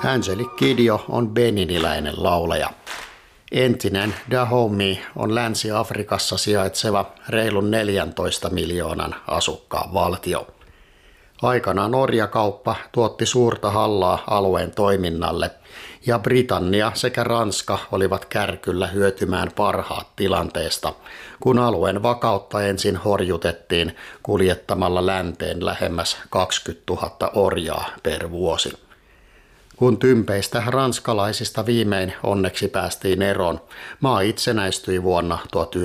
Angelique Kidjo on beniniläinen laulaja. Entinen Dahomey on Länsi-Afrikassa sijaitseva reilun 14 miljoonan asukkaan valtio. Aikanaan orjakauppa tuotti suurta hallaa alueen toiminnalle ja Britannia sekä Ranska olivat kärkyllä hyötymään parhaat tilanteesta, kun alueen vakautta ensin horjutettiin kuljettamalla länteen lähemmäs 20 000 orjaa per vuosi. Kun tympeistä ranskalaisista viimein onneksi päästiin eroon, maa itsenäistyi vuonna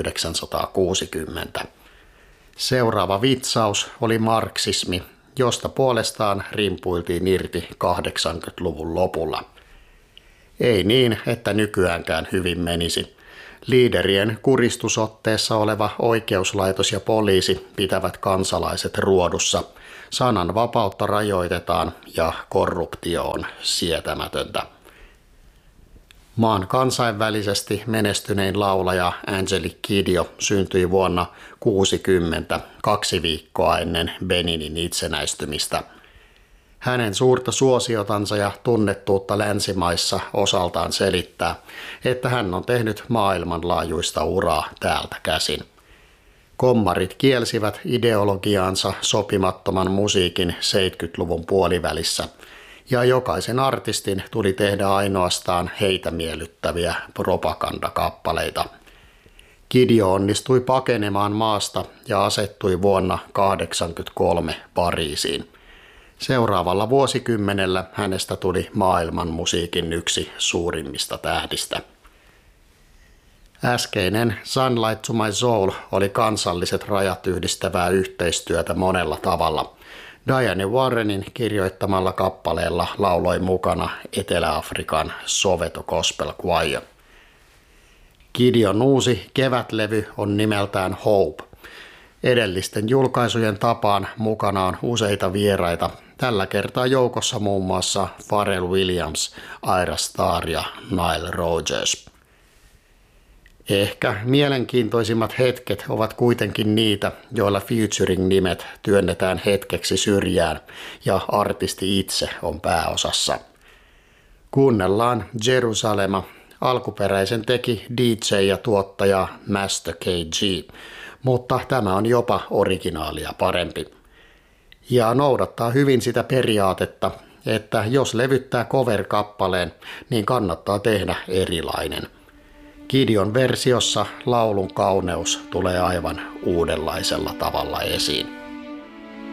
1960. Seuraava vitsaus oli marksismi, josta puolestaan rimpuiltiin irti 80-luvun lopulla. Ei niin, että nykyäänkään hyvin menisi. Liiderien kuristusotteessa oleva oikeuslaitos ja poliisi pitävät kansalaiset ruodussa. Sanan vapautta rajoitetaan ja korruptio on sietämätöntä. Maan kansainvälisesti menestynein laulaja Angelique Kidjo syntyi vuonna 1960, 2 viikkoa ennen Beninin itsenäistymistä. Hänen suurta suosiotansa ja tunnettuutta länsimaissa osaltaan selittää, että hän on tehnyt maailmanlaajuista uraa täältä käsin. Kommarit kielsivät ideologiaansa sopimattoman musiikin 70-luvun puolivälissä, ja jokaisen artistin tuli tehdä ainoastaan heitä miellyttäviä propagandakappaleita. Kidjo onnistui pakenemaan maasta ja asettui vuonna 1983 Pariisiin. Seuraavalla vuosikymmenellä hänestä tuli maailman musiikin yksi suurimmista tähdistä. Äskeinen Sunlight to My Soul oli kansalliset rajat yhdistävää yhteistyötä monella tavalla. Diane Warrenin kirjoittamalla kappaleella lauloi mukana Etelä-Afrikan Soweto Gospel Choir. Kidjon uusi kevätlevy on nimeltään Hope. Edellisten julkaisujen tapaan mukana on useita vieraita, tällä kertaa joukossa muun muassa Pharrell Williams, Ira Starr ja Nile Rodgers. Ehkä mielenkiintoisimmat hetket ovat kuitenkin niitä, joilla featuring-nimet työnnetään hetkeksi syrjään ja artisti itse on pääosassa. Kuunnellaan Jerusalema. Alkuperäisen teki DJ ja tuottaja Master KG, mutta tämä on jopa originaalia parempi. Ja noudattaa hyvin sitä periaatetta, että jos levyttää cover-kappaleen, niin kannattaa tehdä erilainen. Kidjon versiossa laulun kauneus tulee aivan uudenlaisella tavalla esiin.